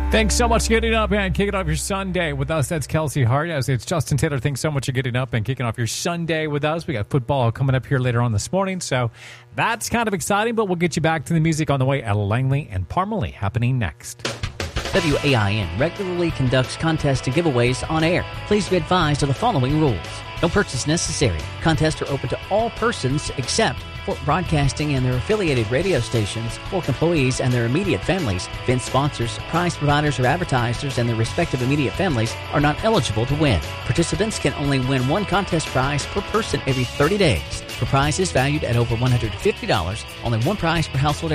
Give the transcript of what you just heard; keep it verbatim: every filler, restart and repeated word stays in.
Thanks so much for getting up and kicking off your Sunday with us. That's Kelsey Hart. As it's Justin Taylor. Thanks so much for getting up and kicking off your Sunday with us. We got football coming up here later on this morning, so that's kind of exciting, but we'll get you back to the music on the way. Ella Langley and Parmalee happening next. W A I N regularly conducts contests and giveaways on air. Please be advised of the following rules. No purchase necessary. Contests are open to all persons except for broadcasting and their affiliated radio stations, work employees and their immediate families. Event sponsors, prize providers, or advertisers and their respective immediate families are not eligible to win. Participants can only win one contest prize per person every thirty days. For prizes valued at over one hundred fifty dollars, only one prize per household